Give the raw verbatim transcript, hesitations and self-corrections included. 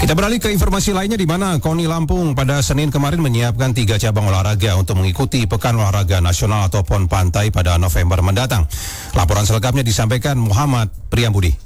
Kita beralih ke informasi lainnya, di mana KONI Lampung pada Senin kemarin menyiapkan tiga cabang olahraga untuk mengikuti Pekan Olahraga Nasional atau PON Pantai pada November mendatang. Laporan selengkapnya disampaikan Muhammad Priyambudi.